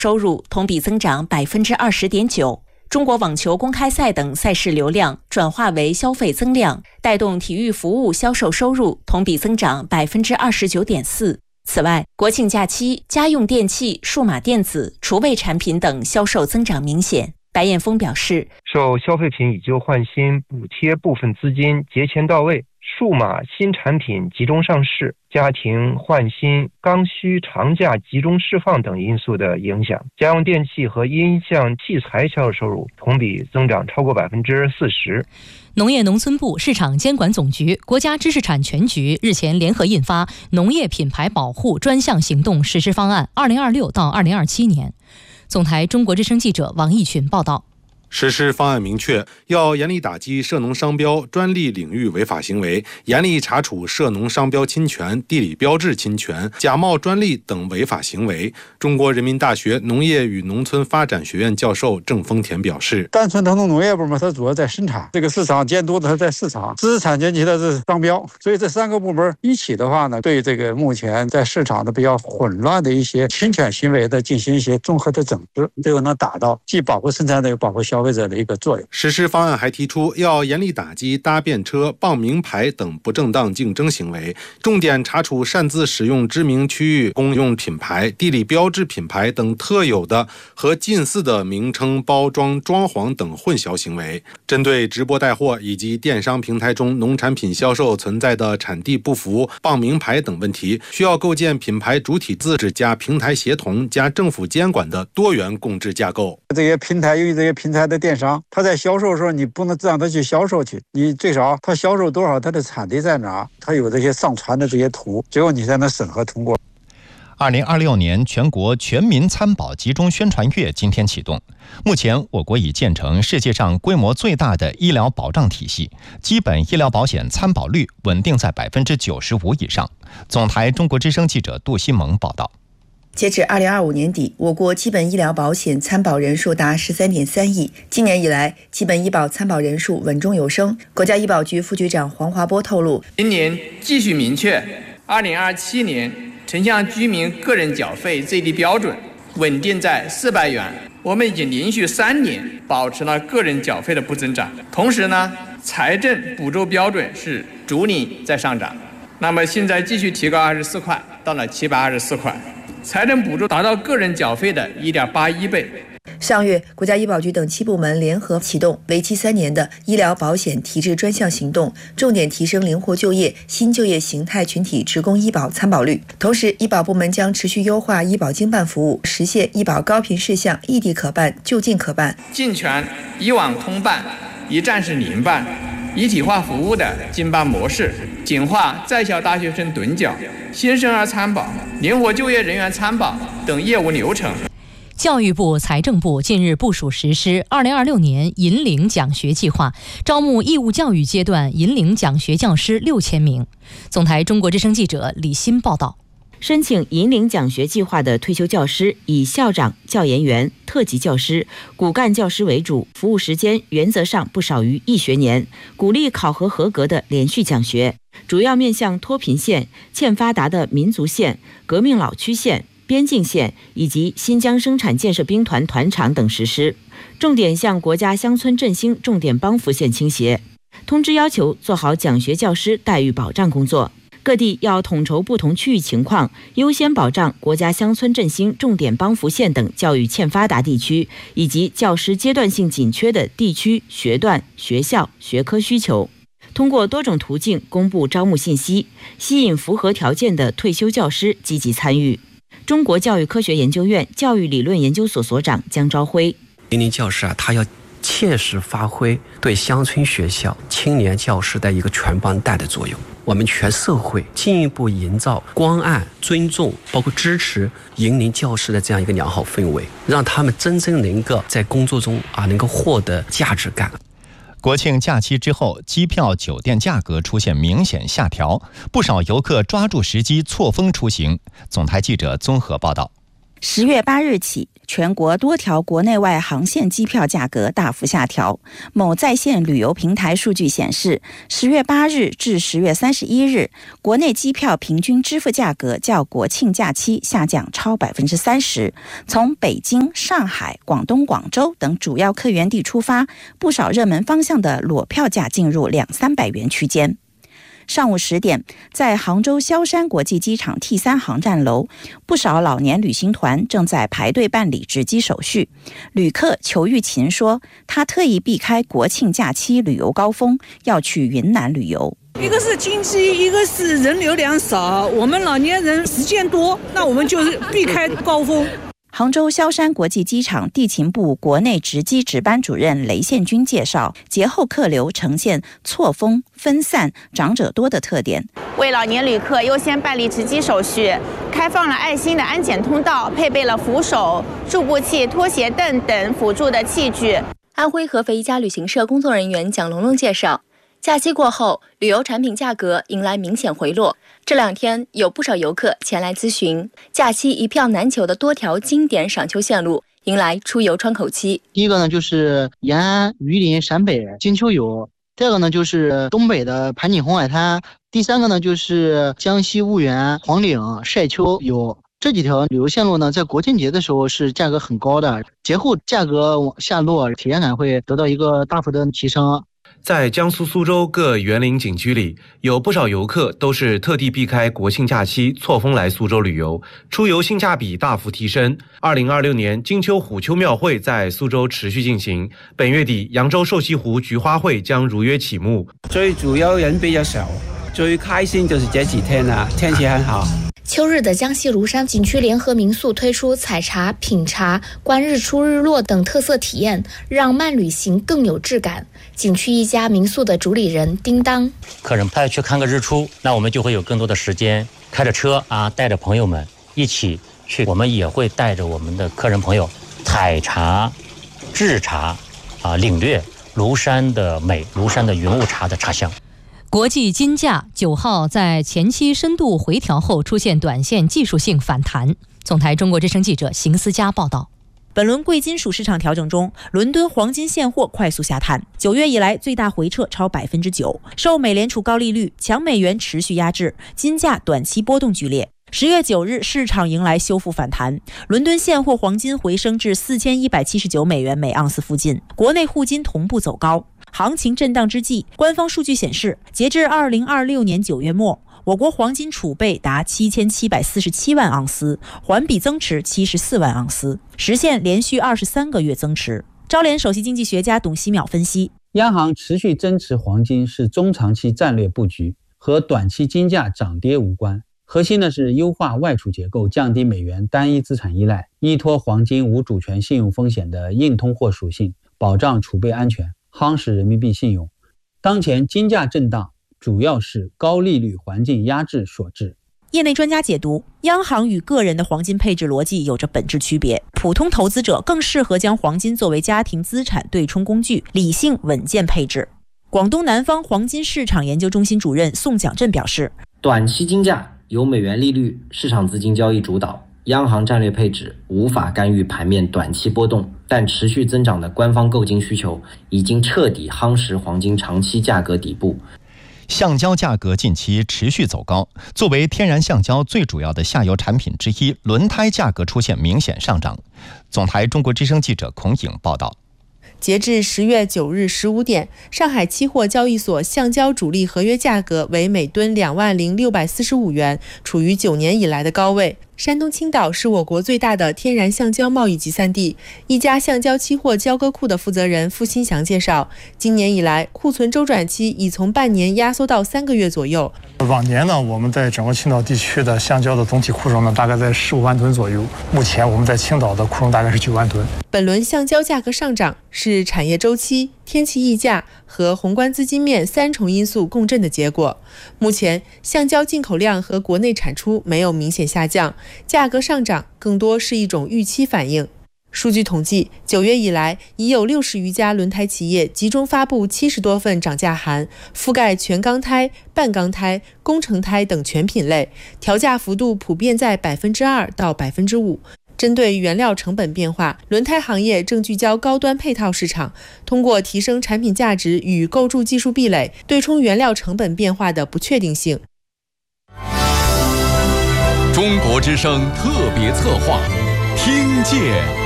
收入同比增长20.9%。中国网球公开赛等赛事流量转化为消费增量，带动体育服务销售收入同比增长29.4%。此外，国庆假期家用电器、数码电子、厨卫产品等销售增长明显。白彦峰表示， 受消费品以旧换新、补贴部分资金节前到位、数码新产品集中上市、家庭换新刚需长假集中释放等因素的影响，家用电器和音像器材销售收入同比增长超过40%。 农业农村部市场监管总局、国家知识产权局日前联合印发《农业品牌保护专项行动实施方案 （2026 到2027年）。总台中国之声记者王毅群报道。 实施方案明确，要严厉打击涉农商标、专利领域违法行为，严厉查处涉农商标侵权、地理标志侵权、假冒专利等违法行为。中国人民大学农业与农村发展学院教授郑丰田表示， 单纯腾冲农业部门它主要在生产，这个市场监督的它在市场，知识产权局的是商标，所以这3个部门一起的话呢，对这个目前在市场的比较混乱的一些侵权行为的进行一些综合的整治，这个能达到既保护生产者又保护消费者的一个作用。 实施方案还提出，要严厉打击搭便车、傍名牌等不正当竞争行为，重点查处擅自使用知名区域公用品牌、地理标志品牌等特有的和近似的名称、包装、装潢等混淆行为。针对直播带货以及电商平台中农产品销售存在的产地不符、傍名牌等问题，需要构建品牌主体自治加平台协同加政府监管的多元共治架构。 这些平台，由于这些平台的电商，他在销售的时候，你不能让他去销售去，你最少他销售多少，他的产地在哪，他有这些上传的这些图，最后你才能审核通过。 2026年全国全民参保集中宣传月今天启动。目前，我国已建成世界上规模最大的医疗保障体系，基本医疗保险参保率稳定在95%以上。总台中国之声记者杜西蒙报道。 截至2025年底，我国基本医疗保险参保人数达13.3亿。今年以来，基本医保参保人数稳中有升。国家医保局副局长黄华波透露， 今年继续明确2027年城乡居民个人缴费最低标准稳定在400元。我们已经连续3年保持了个人缴费的不增长，同时呢，财政补助标准是逐年在上涨。那么现在继续提高24块，到了724块。财政补助达到个人缴费的1.81倍。 上月，国家医保局等7部门联合启动为期3年的医疗保险提质专项行动，重点提升灵活就业、新就业形态群体职工医保参保率。同时，医保部门将持续优化医保经办服务，实现医保高频事项异地可办、就近可办， 健全医网通办、一站式联办、一体化服务的经办模式，简化在校大学生趸缴、新生儿参保、灵活就业人员参保等业务流程。 教育部、财政部近日部署实施2026年银领奖学计划，招募义务教育阶段银领奖学教师6000名。总台中国之声记者李欣报道。 申请银领奖学计划的退休教师以校长、教研员、特级教师、骨干教师为主，服务时间原则上不少于1学年，鼓励考核合格的连续奖学，主要面向脱贫县、欠发达的民族县、革命老区县、边境县以及新疆生产建设兵团团场等实施，重点向国家乡村振兴重点帮扶县倾斜。通知要求做好奖学教师待遇保障工作，各地要统筹不同区域情况，优先保障国家乡村振兴重点帮扶县等教育欠发达地区以及教师阶段性紧缺的地区、学段、学校、学科需求。通过多种途径公布招募信息，吸引符合条件的退休教师积极参与。中国教育科学研究院教育理论研究所所长姜朝辉， 银领教师他要切实发挥对乡村学校青年教师的一个全帮带的作用。我们全社会进一步营造关爱、尊重，包括支持银领教师的这样一个良好氛围，让他们真正能够在工作中能够获得价值感。 国庆假期之后，机票、酒店价格出现明显下调，不少游客抓住时机错峰出行。总台记者综合报道。 10月8日起，全国多条国内外航线机票价格大幅下调。某在线旅游平台数据显示，10月8日至10月31日，国内机票平均支付价格较国庆假期下降超30%。从北京、上海、广东、广州等主要客源地出发，不少热门方向的裸票价进入200-300元区间。上午10点，在杭州萧山国际机场 T3 航站楼，不少老年旅行团正在排队办理值机手续。旅客裘玉琴说，他特意避开国庆假期旅游高峰，要去云南旅游。 一个是经济，一个是人流量少，我们老年人时间多，那我们就是避开高峰。 杭州萧山国际机场地勤部国内值机值班主任雷宪军介绍，节后客流呈现错峰、分散、长者多的特点。 为老年旅客优先办理值机手续，开放了爱心的安检通道，配备了扶手、助步器、拖鞋凳等辅助的器具。 安徽合肥一家旅行社工作人员蒋龙龙介绍，假期过后，旅游产品价格迎来明显回落。这2天有不少游客前来咨询，假期一票难求的多条经典赏秋线路迎来出游窗口期。 第一个呢就是延安、榆林、陕北金秋游，第二个呢就是东北的盘锦红海滩，第三个呢就是江西婺源、黄岭晒秋游。这几条旅游线路呢，在国庆节的时候是价格很高的，节后价格往下落，体验感会得到一个大幅的提升。 在江苏苏州各园林景区里，有不少游客都是特地避开国庆假期错峰来苏州旅游，出游性价比大幅提升。2026年金秋虎丘庙会在苏州持续进行，本月底扬州瘦西湖菊花会将如约启幕。 最主要人比较少，最开心就是这几天啊，天气很好。 秋日的江西庐山景区联合民宿推出采茶、品茶、观日出日落等特色体验，让慢旅行更有质感。景区一家民宿的主理人叮当， 客人他要去看个日出，那我们就会有更多的时间开着车带着朋友们一起去，我们也会带着我们的客人朋友采茶、制茶领略庐山的美，庐山的云雾茶的茶香。 国际金价9号在前期深度回调后出现短线技术性反弹。总台中国之声记者邢思佳报道。 本轮贵金属市场调整中，伦敦黄金现货快速下探，9月以来最大回撤超9%，受美联储高利率、强美元持续压制，金价短期波动剧烈。10月9日，市场迎来修复反弹，伦敦现货黄金回升至4179美元每盎司附近，国内沪金同步走高。行情震荡之际，官方数据显示，截至2026年9月末，我国黄金储备达7747万盎司，环比增持74万盎司，实现连续23个月增持。招联首席经济学家董希淼分析， 央行持续增持黄金是中长期战略布局，和短期金价涨跌无关。核心呢是优化外储结构，降低美元单一资产依赖，依托黄金无主权信用风险的硬通货属性，保障储备安全，夯实人民币信用。当前金价震荡主要是高利率环境压制所致。 业内专家解读，央行与个人的黄金配置逻辑有着本质区别，普通投资者更适合将黄金作为家庭资产对冲工具，理性稳健配置。广东南方黄金市场研究中心主任宋蒋振表示， 短期金价由美元利率、市场资金交易主导，央行战略配置无法干预盘面短期波动，但持续增长的官方购金需求已经彻底夯实黄金长期价格底部。 橡胶价格近期持续走高，作为天然橡胶最主要的下游产品之一，轮胎价格出现明显上涨。总台中国之声记者孔颖报道。 截至10月9日15点，上海期货交易所橡胶主力合约价格为每吨20645元，处于9年以来的高位。山东青岛是我国最大的天然橡胶贸易集散地。一家橡胶期货交割库的负责人付新祥介绍，今年以来库存周转期已从半年压缩到3个月左右。 往年呢，我们在整个青岛地区的橡胶的总体库容呢，大概在15万吨左右。目前我们在青岛的库容大概是9万吨。 本轮橡胶价格上涨是产业周期、天气溢价和宏观资金面3重因素共振的结果。目前橡胶进口量和国内产出没有明显下降，价格上涨更多是一种预期反应。数据统计，9月以来已有60余家轮胎企业集中发布70多份涨价函，覆盖全钢胎、半钢胎、工程胎等全品类，调价幅度普遍在2%到5%。 针对原料成本变化，轮胎行业正聚焦高端配套市场，通过提升产品价值与构筑技术壁垒，对冲原料成本变化的不确定性。 中国之声特别策划，听见